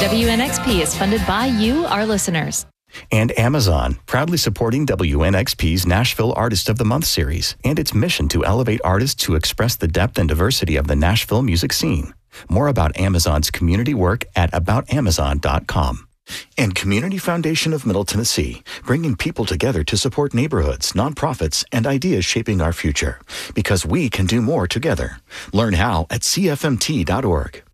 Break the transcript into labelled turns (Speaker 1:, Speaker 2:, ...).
Speaker 1: WNXP is funded by you, our listeners.
Speaker 2: And Amazon, proudly supporting WNXP's Nashville Artist of the Month series and its mission to elevate artists to express the depth and diversity of the Nashville music scene. More about Amazon's community work at aboutamazon.com. And Community Foundation of Middle Tennessee, bringing people together to support neighborhoods, nonprofits, and ideas shaping our future. Because we can do more together. Learn how at cfmt.org.